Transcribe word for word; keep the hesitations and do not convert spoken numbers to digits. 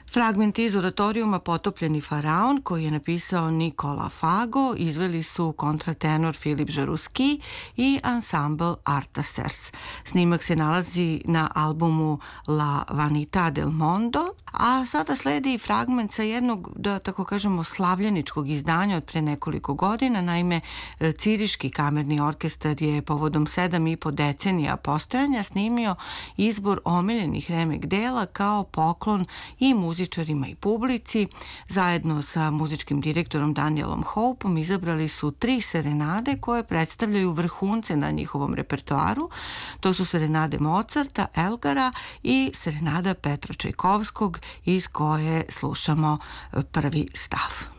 Fragment iz oratorijuma Potopljeni faraon, koji je napisao Nikola Fago, izveli su kontratenor Filip Žaruski i ansambl Artasers. Snimak se nalazi na albumu La Vanità del Mondo, a sada sledi fragment sa jednog, da tako kažemo, slavljeničkog izdanja od pre nekoliko godina. Naime, Ciriški kamerni orkestar je povodom sedam i po decenija postojanja snimio izbor omiljenih remek dela kao poklon i muzičarima i publici. Zajedno sa muzičkim direktorom Danielom Hopeom izabrali su tri serenade koje predstavljaju vrhunce na njihovom repertoaru. To su serenade Mozarta, Elgara i serenada Petra Čajkovskog, iz koje slušamo prvi stav.